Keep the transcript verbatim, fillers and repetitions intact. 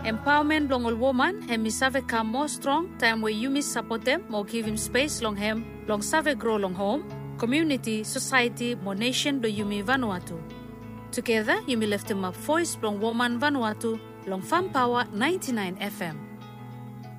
Empowerment long all woman and me save come more strong time where you miss support them, more give him space long him, long save grow long home, community, society, more nation do you me Vanuatu. Together you me lift him up voice long woman Vanuatu, long Farm Power ninety-nine F M.